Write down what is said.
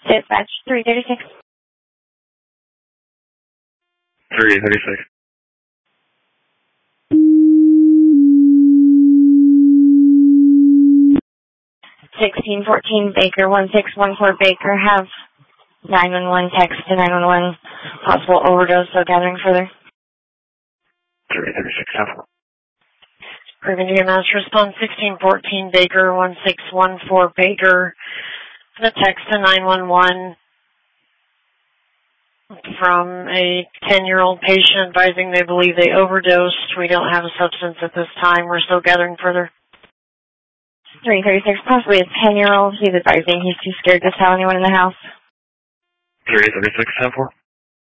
Dispatch 336. 336. 1614 Baker, 1614 Baker, have 911 text to 911, possible overdose, so gathering further. 336, half. Virginia Mass Response 1614 Baker, 1614 Baker, the text to 911 from a 10-year-old patient advising they believe they overdosed. We don't have a substance at this time. We're still gathering further. 336, possibly a 10-year-old. He's advising he's too scared to tell anyone in the house. 336, 10-4.